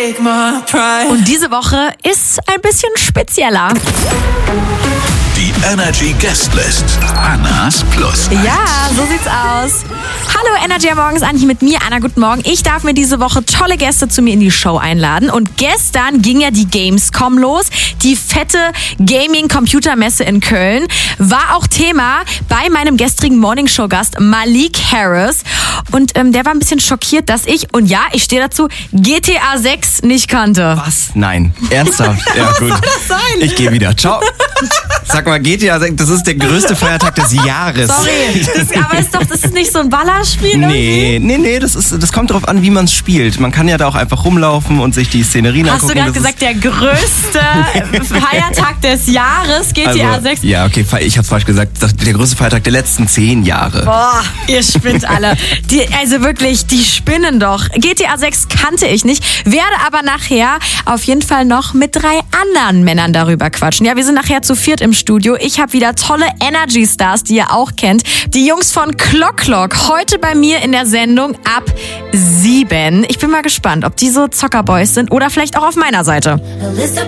Und diese Woche ist ein bisschen spezieller. Die Energy Guestlist. Annas Plus. Ja, so sieht's aus. Hallo Energy am Morgens, Anni mit mir. Anna, guten Morgen. Ich darf mir diese Woche tolle Gäste zu mir in die Show einladen. Und gestern ging ja die Gamescom los. Die fette Gaming-Computermesse in Köln. War auch Thema bei meinem gestrigen Morningshow-Gast Malik Harris. Und der war ein bisschen schockiert, dass ich stehe dazu, GTA 6 nicht kannte. Was? Nein. Ernsthaft? Ja, gut. Was soll das sein? Ich gehe wieder. Ciao. Sag mal, GTA 6, das ist der größte Feiertag des Jahres. Sorry, das ist nicht so ein Ballerspiel? Nee, das kommt darauf an, wie man es spielt. Man kann ja da auch einfach rumlaufen und sich die Szenerien angucken. Hast du gerade gesagt, der größte Feiertag des Jahres, GTA 6? Ja, okay, ich hab's falsch gesagt. Der größte Feiertag der letzten 10 Jahre. Boah, ihr spinnt alle. Die spinnen doch. GTA 6 kannte ich nicht, werde aber nachher auf jeden Fall noch mit 3 anderen Männern darüber quatschen. Ja, wir sind nachher zu 4 im Studio. Ich habe wieder tolle Energy Stars, die ihr auch kennt. Die Jungs von Clock heute bei mir in der Sendung ab 7. Ich bin mal gespannt, ob die so Zockerboys sind oder vielleicht auch auf meiner Seite.